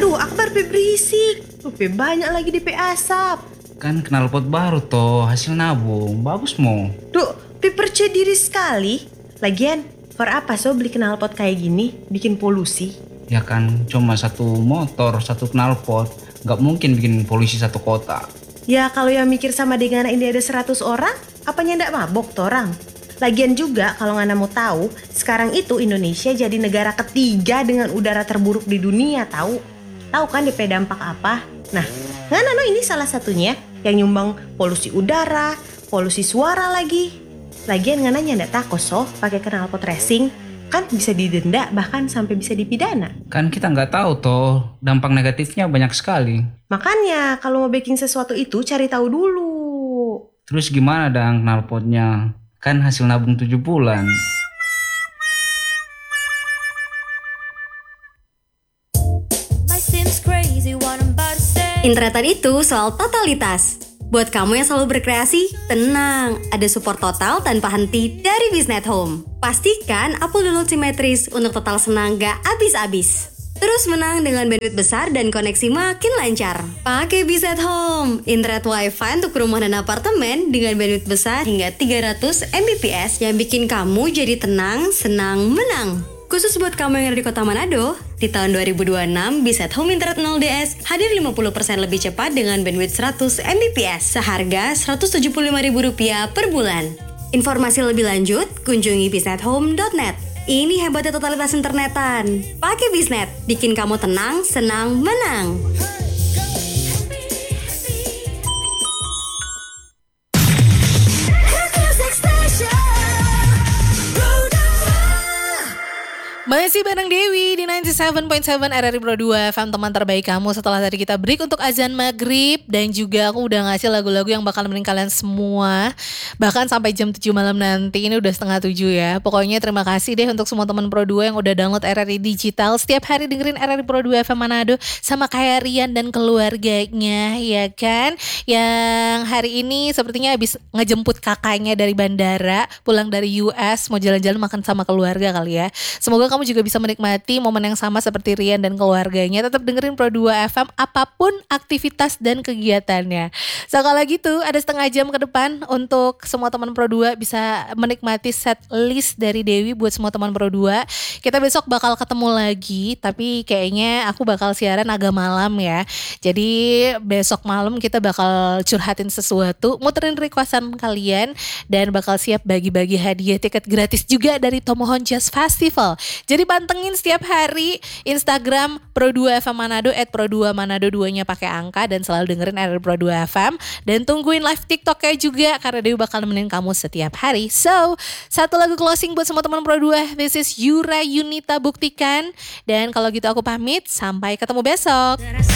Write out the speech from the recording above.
Aduh, Akbar berisik. Banyak lagi DP asap. Kan knalpot baru toh, hasil nabung. Bagus mo. Duh, percaya diri sekali. Lagian, for apa beli knalpot kayak gini? Bikin polusi. Ya kan, cuma satu motor, satu knalpot. Gak mungkin bikin polusi satu kota. Ya kalau yang mikir sama dengan ini ada 100 orang, apanya ndak mabok toh orang? Lagian juga kalau Ngana mau tahu, sekarang itu Indonesia jadi negara ketiga dengan udara terburuk di dunia tahu. Tahu kan DP dampak apa? Nah, Ngana ini salah satunya yang nyumbang polusi udara, polusi suara lagi. Lagian Ngana ndak takut pakai knalpot racing, kan bisa didenda bahkan sampai bisa dipidana. Kan kita nggak tahu toh, dampak negatifnya banyak sekali. Makanya kalau mau baking sesuatu itu cari tahu dulu. Terus gimana dang knalpotnya? Kan hasil nabung 7 bulan. Internetan itu soal totalitas. Buat kamu yang selalu berkreasi, tenang, ada support total tanpa henti dari Biznet Home. Pastikan upload download simetris untuk total senang gak abis-abis. Terus menang dengan bandwidth besar dan koneksi makin lancar. Pakai Biznet Home, internet wifi untuk rumah dan apartemen dengan bandwidth besar hingga 300 Mbps yang bikin kamu jadi tenang, senang, menang. Khusus buat kamu yang ada di kota Manado, di tahun 2026, Biznet Home Internet 0DS hadir 50% lebih cepat dengan bandwidth 100 Mbps seharga Rp175.000 per bulan. Informasi lebih lanjut, kunjungi biznethome.net. Ini hebatnya totalitas internetan. Pakai Biznet, bikin kamu tenang, senang, menang. Masih bareng Dewi di 97.7 RRI Pro 2 FM, teman terbaik kamu. Setelah tadi kita break untuk azan maghrib, dan juga aku udah ngasih lagu-lagu yang bakal nemenin kalian semua bahkan sampai jam 7 malam nanti. Ini udah 6:30 ya. Pokoknya terima kasih deh untuk semua teman Pro 2 yang udah download RRI Digital. Setiap hari dengerin RRI Pro 2 FM Manado sama kayak Rian dan keluarganya, ya kan? Yang hari ini sepertinya habis ngejemput kakaknya dari bandara, pulang dari US, mau jalan-jalan makan sama keluarga kali ya. Semoga kamu juga bisa menikmati momen yang sama seperti Rian dan keluarganya. Tetap dengerin Pro 2 FM apapun aktivitas dan kegiatannya. Sekali lagi tuh ada setengah jam ke depan untuk semua teman Pro 2 bisa menikmati set list dari Dewi buat semua teman Pro 2. Kita besok bakal ketemu lagi, tapi kayaknya aku bakal siaran agak malam ya. Jadi besok malam kita bakal curhatin sesuatu, muterin requestan kalian, dan bakal siap bagi-bagi hadiah tiket gratis juga dari Tomohon Jazz Festival. Jadi pantengin setiap hari Instagram Pro 2 FM Manado @Pro2 Manado 2-nya pakai angka, dan selalu dengerin RRI Pro 2 FM, dan tungguin live TikToknya juga karena Dewi bakal nemenin kamu setiap hari. So, satu lagu closing buat semua teman Pro 2. This is Yura Yunita Buktikan, dan kalau gitu aku pamit, sampai ketemu besok.